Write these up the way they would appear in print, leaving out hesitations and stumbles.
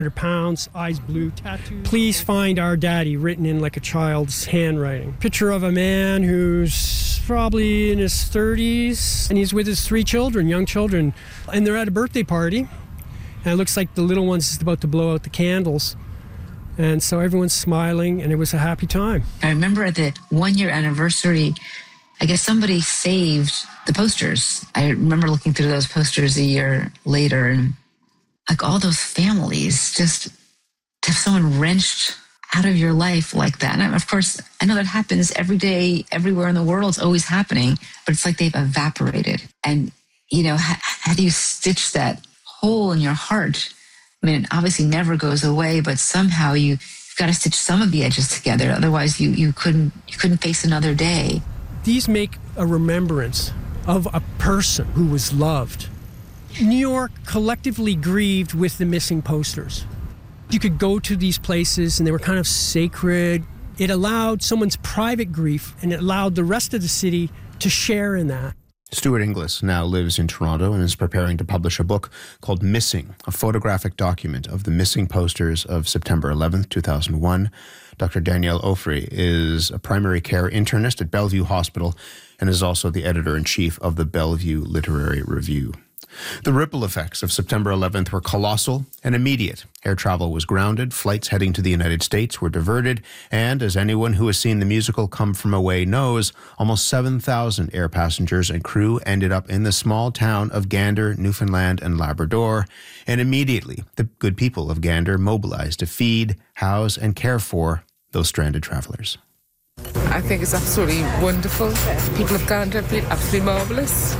pounds, eyes blue, tattoo. Please find our daddy, written in like a child's handwriting. Picture of a man who's probably in his 30s, and he's with his 3 children, young children, and they're at a birthday party, and it looks like the little one's just about to blow out the candles. And so everyone's smiling, and it was a happy time. I remember at the 1-year anniversary, I guess somebody saved the posters. I remember looking through those posters a year later, and like all those families, just to have someone wrenched out of your life like that. And of course, I know that happens every day, everywhere in the world. It's always happening, but it's like they've evaporated. And, you know, how do you stitch that hole in your heart? I mean, it obviously never goes away, but somehow you've got to stitch some of the edges together. Otherwise, you couldn't face another day. These make a remembrance of a person who was loved. New York collectively grieved with the missing posters. You could go to these places and they were kind of sacred. It allowed someone's private grief, and it allowed the rest of the city to share in that. Stuart Inglis now lives in Toronto and is preparing to publish a book called Missing, a photographic document of the missing posters of September 11th, 2001. Dr. Danielle Ofri is a primary care internist at Bellevue Hospital and is also the editor-in-chief of the Bellevue Literary Review. The ripple effects of September 11th were colossal and immediate. Air travel was grounded, flights heading to the United States were diverted, and as anyone who has seen the musical Come From Away knows, almost 7,000 air passengers and crew ended up in the small town of Gander, Newfoundland and Labrador, and immediately the good people of Gander mobilized to feed, house and care for those stranded travelers. I think it's absolutely wonderful. The people of Gander have been absolutely marvellous.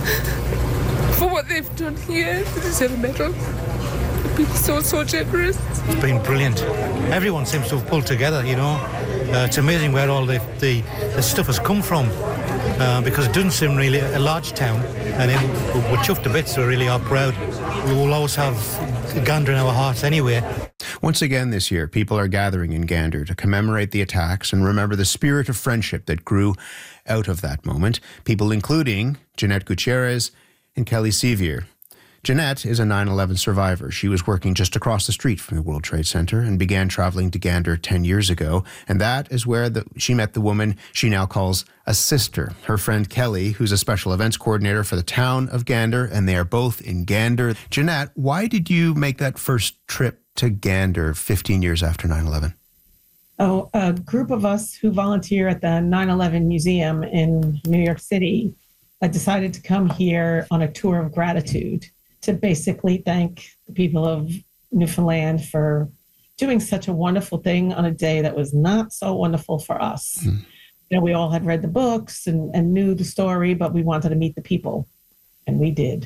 For what they've done here, they deserve a medal. People so generous. It's been brilliant. Everyone seems to have pulled together, you know. It's amazing where all the stuff has come from, because it doesn't seem really a large town, and we're chuffed to bits, so we really are proud. We will always have Gander in our hearts anyway. Once again this year, people are gathering in Gander to commemorate the attacks and remember the spirit of friendship that grew out of that moment. People including Jeanette Gutierrez and Kelly Sevier. Jeanette is a 9/11 survivor. She was working just across the street from the World Trade Center and began traveling to Gander 10 years ago. And that is where she met the woman she now calls a sister, her friend Kelly, who's a special events coordinator for the town of Gander, and they are both in Gander. Jeanette, why did you make that first trip to Gander 15 years after 9/11? Oh, a group of us who volunteer at the 9/11 Museum in New York City decided to come here on a tour of gratitude to basically thank the people of Newfoundland for doing such a wonderful thing on a day that was not so wonderful for us. You know, we all had read the books and knew the story, but we wanted to meet the people, and we did.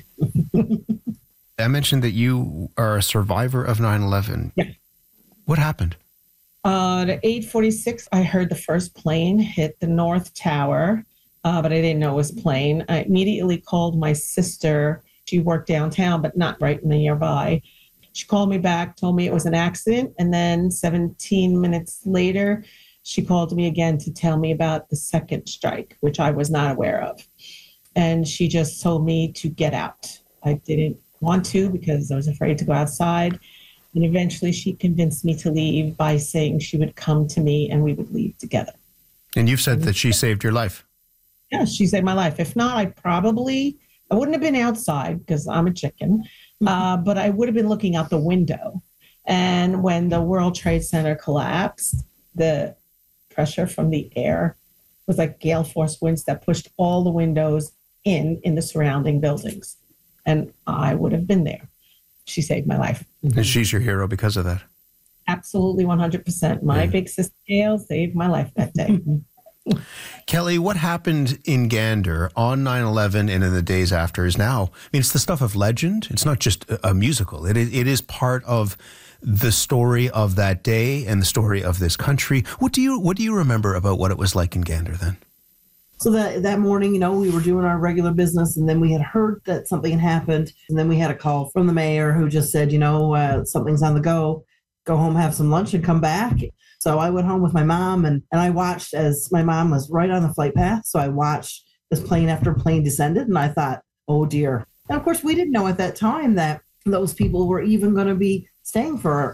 I mentioned that you are a survivor of 9/11. Yeah. What happened? At 8:46, I heard the first plane hit the North Tower, but I didn't know it was a plane. I immediately called my sister. She worked downtown, but not right nearby. She called me back, told me it was an accident, and then 17 minutes later, she called me again to tell me about the second strike, which I was not aware of. And she just told me to get out. I didn't want to because I was afraid to go outside. And eventually she convinced me to leave by saying she would come to me and we would leave together. And you've said that she saved your life. Yeah, she saved my life. If not, I wouldn't have been outside because I'm a chicken, but I would have been looking out the window. And when the World Trade Center collapsed, the pressure from the air was like gale force winds that pushed all the windows in the surrounding buildings. And I would have been there. She saved my life. And she's your hero because of that. Absolutely, 100%. My big sister Gail saved my life that day. Kelly, what happened in Gander on 9/11 and in the days after is now, I mean, it's the stuff of legend. It's not just a musical. It is part of the story of that day and the story of this country. What do you remember about what it was like in Gander then? So that morning, you know, we were doing our regular business, and then we had heard that something had happened. And then we had a call from the mayor who just said, you know, something's on the go home, have some lunch and come back. So I went home with my mom and I watched as my mom was right on the flight path. So I watched as plane after plane descended, and I thought, oh dear. And of course, we didn't know at that time that those people were even going to be staying for